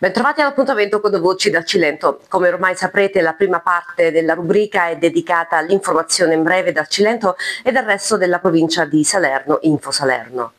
Bentrovati all'appuntamento con Voci dal Cilento. Come ormai saprete, la prima parte della rubrica è dedicata all'informazione in breve dal Cilento e dal resto della provincia di Salerno, Info Salerno.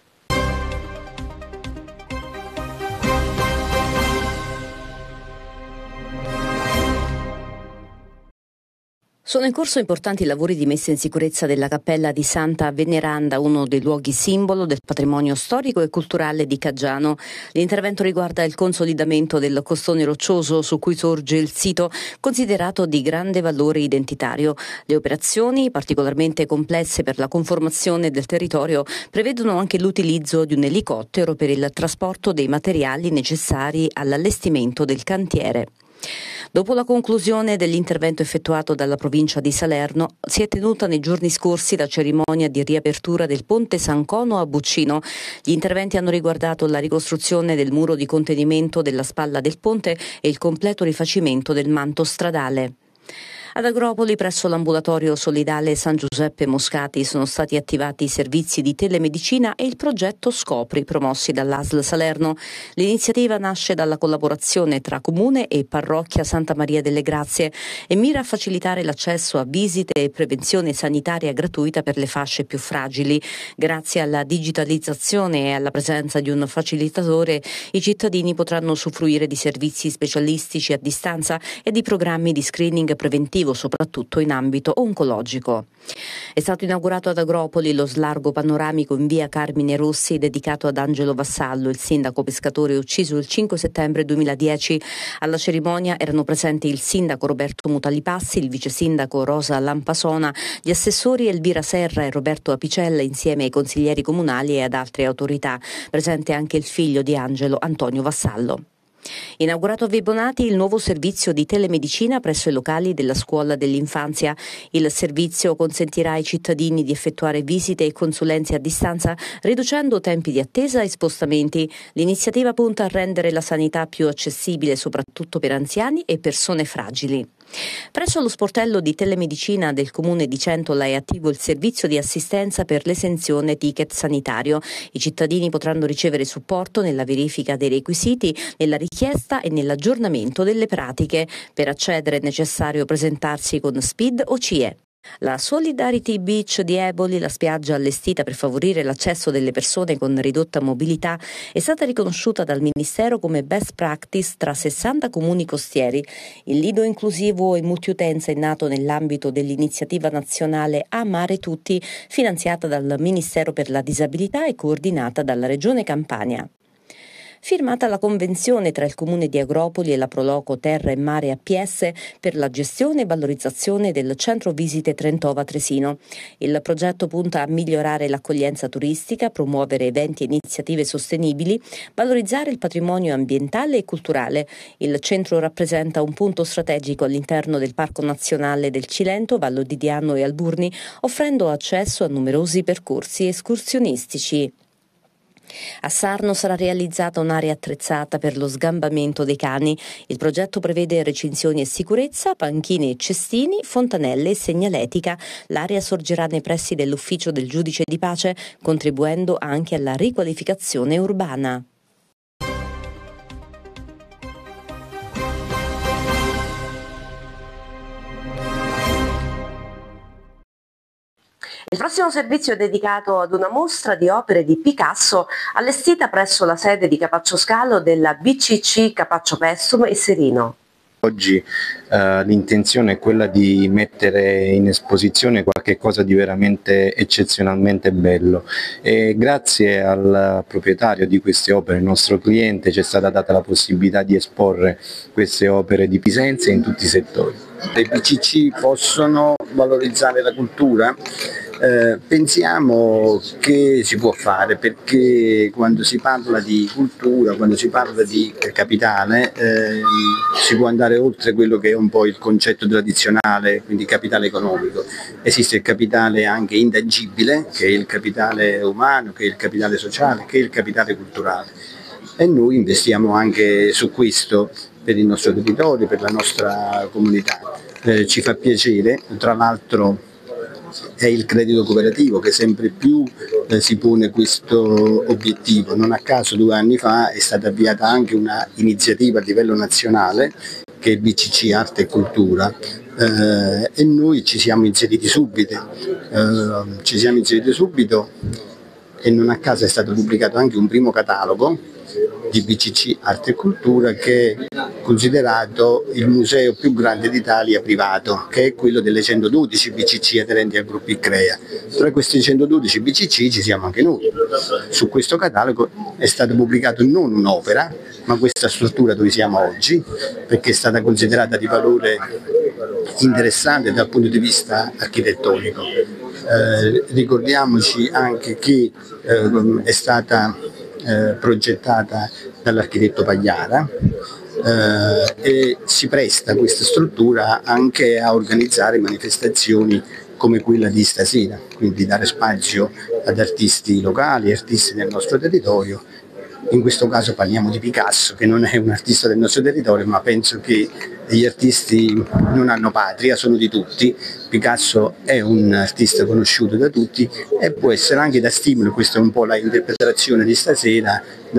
Sono in corso importanti lavori di messa in sicurezza della cappella di Santa Veneranda, uno dei luoghi simbolo del patrimonio storico e culturale di Caggiano. L'intervento riguarda il consolidamento del costone roccioso su cui sorge il sito, considerato di grande valore identitario. Le operazioni, particolarmente complesse per la conformazione del territorio, prevedono anche l'utilizzo di un elicottero per il trasporto dei materiali necessari all'allestimento del cantiere. Dopo la conclusione dell'intervento effettuato dalla provincia di Salerno, si è tenuta nei giorni scorsi la cerimonia di riapertura del ponte San Cono a Buccino. Gli interventi hanno riguardato la ricostruzione del muro di contenimento della spalla del ponte e il completo rifacimento del manto stradale. Ad Agropoli, presso l'ambulatorio solidale San Giuseppe Moscati, sono stati attivati i servizi di telemedicina e il progetto Scopri, promossi dall'ASL Salerno. L'iniziativa nasce dalla collaborazione tra Comune e Parrocchia Santa Maria delle Grazie e mira a facilitare l'accesso a visite e prevenzione sanitaria gratuita per le fasce più fragili. Grazie alla digitalizzazione e alla presenza di un facilitatore, i cittadini potranno usufruire di servizi specialistici a distanza e di programmi di screening preventivo, soprattutto in ambito oncologico. È stato inaugurato ad Agropoli lo slargo panoramico in via Carmine Rossi dedicato ad Angelo Vassallo, il sindaco pescatore ucciso il 5 settembre 2010. Alla cerimonia erano presenti il sindaco Roberto Mutalipassi, il vice sindaco Rosa Lampasona, gli assessori Elvira Serra e Roberto Apicella insieme ai consiglieri comunali e ad altre autorità. Presente anche il figlio di Angelo, Antonio Vassallo. Inaugurato a Vibonati il nuovo servizio di telemedicina presso i locali della scuola dell'infanzia. Il servizio consentirà ai cittadini di effettuare visite e consulenze a distanza, riducendo tempi di attesa e spostamenti. L'iniziativa punta a rendere la sanità più accessibile soprattutto per anziani e persone fragili. Presso lo sportello di telemedicina del comune di Centola è attivo il servizio di assistenza per l'esenzione ticket sanitario. I cittadini potranno ricevere supporto nella verifica dei requisiti, nella richiesta e nell'aggiornamento delle pratiche. Per accedere è necessario presentarsi con SPID o CIE. La Solidarity Beach di Eboli, la spiaggia allestita per favorire l'accesso delle persone con ridotta mobilità, è stata riconosciuta dal Ministero come best practice tra 60 comuni costieri. Il lido inclusivo e multiutenza è nato nell'ambito dell'iniziativa nazionale A Mare Tutti, finanziata dal Ministero per la Disabilità e coordinata dalla Regione Campania. Firmata la convenzione tra il Comune di Agropoli e la Proloco Terra e Mare APS per la gestione e valorizzazione del centro visite Trentova Tresino. Il progetto punta a migliorare l'accoglienza turistica, promuovere eventi e iniziative sostenibili, valorizzare il patrimonio ambientale e culturale. Il centro rappresenta un punto strategico all'interno del Parco Nazionale del Cilento, Vallo di Diano e Alburni, offrendo accesso a numerosi percorsi escursionistici. A Sarno sarà realizzata un'area attrezzata per lo sgambamento dei cani. Il progetto prevede recinzioni e sicurezza, panchine e cestini, fontanelle e segnaletica. L'area sorgerà nei pressi dell'ufficio del giudice di pace, contribuendo anche alla riqualificazione urbana. Il prossimo servizio è dedicato ad una mostra di opere di Picasso allestita presso la sede di Capaccio Scalo della BCC Capaccio Pessum e Serino. Oggi l'intenzione è quella di mettere in esposizione qualche cosa di veramente eccezionalmente bello e grazie al proprietario di queste opere, il nostro cliente, ci è stata data la possibilità di esporre queste opere di Pisenza in tutti i settori. Le BCC possono valorizzare la cultura? Pensiamo che si può fare, perché quando si parla di cultura, quando si parla di capitale, si può andare oltre quello che è un po' il concetto tradizionale, quindi capitale economico. Esiste il capitale anche intangibile, che è il capitale umano, che è il capitale sociale, che è il capitale culturale. E noi investiamo anche su questo per il nostro territorio, per la nostra comunità. Ci fa piacere, tra l'altro è il credito cooperativo, che sempre più si pone questo obiettivo. Non a caso 2 anni fa è stata avviata anche una iniziativa a livello nazionale che è BCC Arte e Cultura, e noi ci siamo inseriti subito, e non a caso è stato pubblicato anche un primo catalogo di BCC Arte e Cultura, che è considerato il museo più grande d'Italia privato, che è quello delle 112 BCC aderenti al gruppo ICREA. Tra questi 112 BCC ci siamo anche noi. Su questo catalogo è stato pubblicato non un'opera, ma questa struttura dove siamo oggi, perché è stata considerata di valore interessante dal punto di vista architettonico. Ricordiamoci anche che è stata progettata dall'architetto Pagliara, e si presta questa struttura anche a organizzare manifestazioni come quella di stasera, quindi dare spazio ad artisti locali, artisti del nostro territorio. In questo caso parliamo di Picasso, che non è un artista del nostro territorio, ma penso che gli artisti non hanno patria, sono di tutti. Picasso è un artista conosciuto da tutti e può essere anche da stimolo, questa è un po' la interpretazione di stasera,